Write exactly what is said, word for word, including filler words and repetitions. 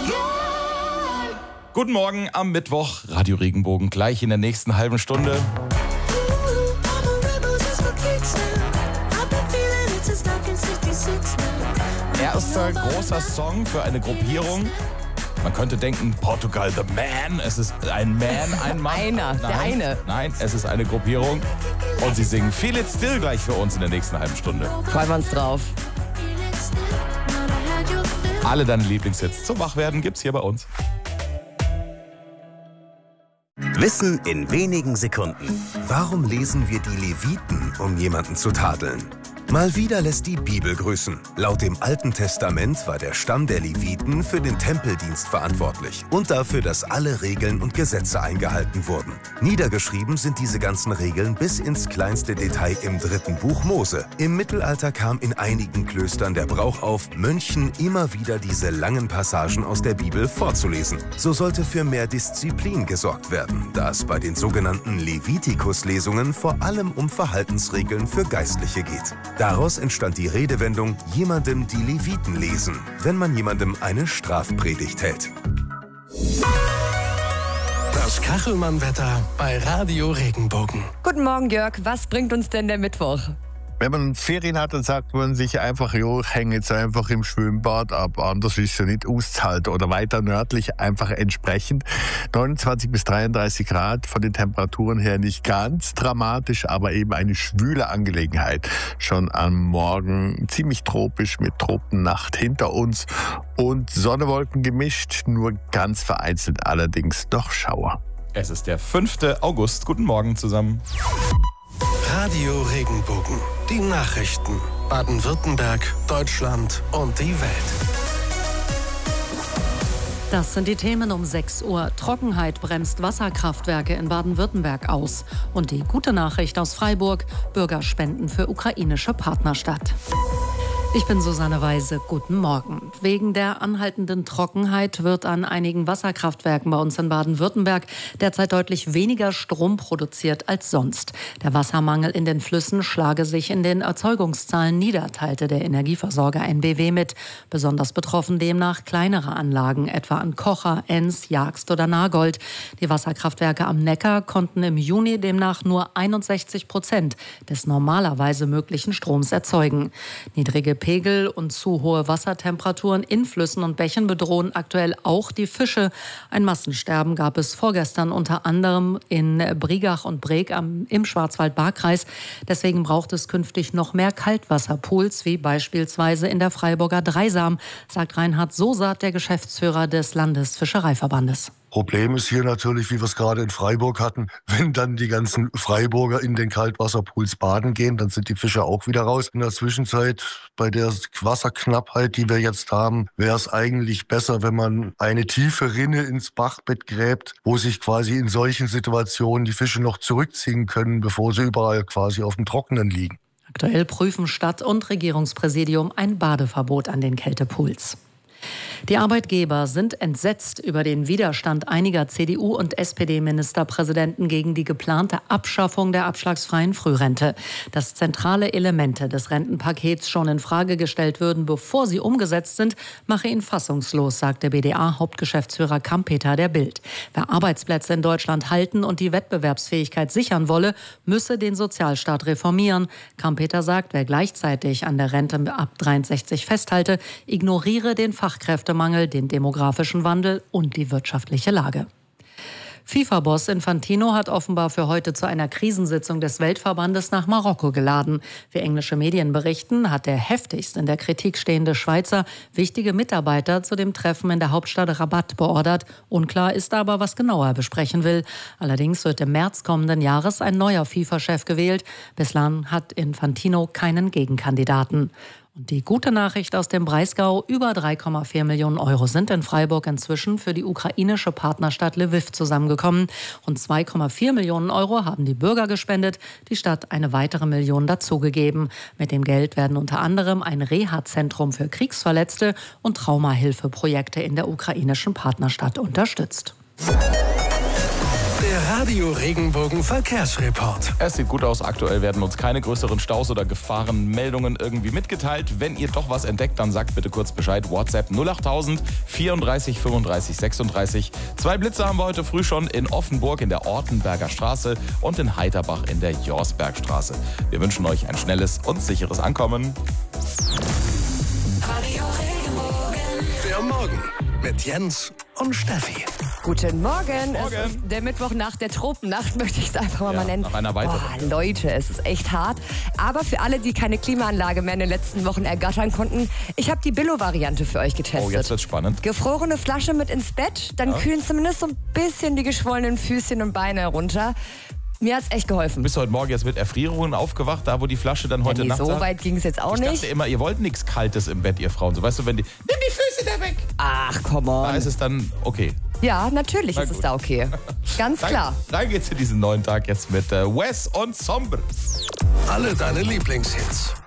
Guten Morgen am Mittwoch, Radio Regenbogen, gleich in der nächsten halben Stunde. Erster großer Song für eine Gruppierung. Man könnte denken, Portugal the Man. Es ist ein Man, ein Mann. Einer, nein, der eine. Nein, es ist eine Gruppierung. Und sie singen Feel It Still gleich für uns in der nächsten halben Stunde. Freuen wir uns drauf. Alle deine Lieblingshits zum Wachwerden gibt's hier bei uns. Wissen in wenigen Sekunden. Warum lesen wir die Leviten, um jemanden zu tadeln? Mal wieder lässt die Bibel grüßen. Laut dem Alten Testament war der Stamm der Leviten für den Tempeldienst verantwortlich und dafür, dass alle Regeln und Gesetze eingehalten wurden. Niedergeschrieben sind diese ganzen Regeln bis ins kleinste Detail im dritten Buch Mose. Im Mittelalter kam in einigen Klöstern der Brauch auf, Mönchen immer wieder diese langen Passagen aus der Bibel vorzulesen. So sollte für mehr Disziplin gesorgt werden, da es bei den sogenannten Levitikus-Lesungen vor allem um Verhaltensregeln für Geistliche geht. Daraus entstand die Redewendung, jemandem die Leviten lesen, wenn man jemandem eine Strafpredigt hält. Das Kachelmann-Wetter bei Radio Regenbogen. Guten Morgen, Jörg. Was bringt uns denn der Mittwoch? Wenn man Ferien hat, dann sagt man sich einfach, jo, ich hänge jetzt einfach im Schwimmbad ab. Anders ist es ja nicht auszuhalten. Oder weiter nördlich einfach entsprechend. neunundzwanzig bis dreiunddreißig Grad, von den Temperaturen her nicht ganz dramatisch, aber eben eine schwüle Angelegenheit. Schon am Morgen ziemlich tropisch mit Tropennacht hinter uns. Und Sonne-Wolken gemischt, nur ganz vereinzelt allerdings doch Schauer. Es ist der fünfte August. Guten Morgen zusammen. Radio Regenbogen. Die Nachrichten. Baden-Württemberg, Deutschland und die Welt. Das sind die Themen um sechs Uhr. Trockenheit bremst Wasserkraftwerke in Baden-Württemberg aus. Und die gute Nachricht aus Freiburg: Bürger spenden für ukrainische Partnerstadt. Ich bin Susanne Weise. Guten Morgen. Wegen der anhaltenden Trockenheit wird an einigen Wasserkraftwerken bei uns in Baden-Württemberg derzeit deutlich weniger Strom produziert als sonst. Der Wassermangel in den Flüssen schlage sich in den Erzeugungszahlen nieder, teilte der Energieversorger N B W mit. Besonders betroffen demnach kleinere Anlagen, etwa an Kocher, Enns, Jagst oder Nagold. Die Wasserkraftwerke am Neckar konnten im Juni demnach nur einundsechzig Prozent des normalerweise möglichen Stroms erzeugen. Niedrige Pegel und zu hohe Wassertemperaturen in Flüssen und Bächen bedrohen aktuell auch die Fische. Ein Massensterben gab es vorgestern unter anderem in Brigach und Breg am, im Schwarzwald-Baar-Kreis. Deswegen braucht es künftig noch mehr Kaltwasserpools, wie beispielsweise in der Freiburger Dreisam, sagt Reinhard Sosat, der Geschäftsführer des Landesfischereiverbandes. Problem ist hier natürlich, wie wir es gerade in Freiburg hatten, wenn dann die ganzen Freiburger in den Kaltwasserpools baden gehen, dann sind die Fische auch wieder raus. In der Zwischenzeit, bei der Wasserknappheit, die wir jetzt haben, wäre es eigentlich besser, wenn man eine tiefe Rinne ins Bachbett gräbt, wo sich quasi in solchen Situationen die Fische noch zurückziehen können, bevor sie überall quasi auf dem Trockenen liegen. Aktuell prüfen Stadt- und Regierungspräsidium ein Badeverbot an den Kältepools. Die Arbeitgeber sind entsetzt über den Widerstand einiger C D U- und S P D-Ministerpräsidenten gegen die geplante Abschaffung der abschlagsfreien Frührente. Dass zentrale Elemente des Rentenpakets schon in Frage gestellt würden, bevor sie umgesetzt sind, mache ihn fassungslos, sagt der B D A-Hauptgeschäftsführer Kampeter der Bild. Wer Arbeitsplätze in Deutschland halten und die Wettbewerbsfähigkeit sichern wolle, müsse den Sozialstaat reformieren. Kampeter sagt, wer gleichzeitig an der Rente ab dreiundsechzig festhalte, ignoriere den Fachkräftemangel, den demografischen Wandel und die wirtschaftliche Lage. FIFA-Boss Infantino hat offenbar für heute zu einer Krisensitzung des Weltverbandes nach Marokko geladen. Wie englische Medien berichten, hat der heftigst in der Kritik stehende Schweizer wichtige Mitarbeiter zu dem Treffen in der Hauptstadt Rabat beordert. Unklar ist aber, was genau er besprechen will. Allerdings wird im März kommenden Jahres ein neuer FIFA-Chef gewählt. Bislang hat Infantino keinen Gegenkandidaten. Und die gute Nachricht aus dem Breisgau: über drei Komma vier Millionen Euro sind in Freiburg inzwischen für die ukrainische Partnerstadt Lwiw zusammengekommen. Rund zwei Komma vier Millionen Euro haben die Bürger gespendet, die Stadt eine weitere Million dazugegeben. Mit dem Geld werden unter anderem ein Reha-Zentrum für Kriegsverletzte und Traumahilfeprojekte in der ukrainischen Partnerstadt unterstützt. Der Der Radio Regenbogen Verkehrsreport. Es sieht gut aus. Aktuell werden uns keine größeren Staus oder Gefahrenmeldungen irgendwie mitgeteilt. Wenn ihr doch was entdeckt, dann sagt bitte kurz Bescheid. WhatsApp null acht null null vierunddreißig fünfunddreißig sechsunddreißig. Zwei Blitze haben wir heute früh schon in Offenburg in der Ortenberger Straße und in Heiterbach in der Jorsbergstraße. Wir wünschen euch ein schnelles und sicheres Ankommen. Radio Regenbogen. Der Morgen mit Jens und Steffi. Guten Morgen. Morgen. Es ist der Mittwoch nach der Tropennacht, möchte ich es einfach mal, Ja, mal nennen. nach einer weiteren. Boah, Leute, es ist echt hart. Aber für alle, die keine Klimaanlage mehr in den letzten Wochen ergattern konnten, ich habe die Billo-Variante für euch getestet. Oh, jetzt wird's spannend. Gefrorene Flasche mit ins Bett, dann Ja. kühlen zumindest so ein bisschen die geschwollenen Füßchen und Beine runter. Mir hat's echt geholfen. Du bist heute Morgen jetzt mit Erfrierungen aufgewacht, da wo die Flasche dann heute Nee, Nacht so saß? weit ging es jetzt auch Ich nicht. dachte immer, ihr wollt nichts Kaltes im Bett, ihr Frauen. So, weißt du, wenn die, nimm die Füße da weg. Ach, come Da on. ist es dann okay. Ja, natürlich Na ist es gut. da okay. Ganz Rein- klar. Rein geht's in diesen neuen Tag jetzt mit äh, Wes und Sombre. Alle deine Lieblingshits.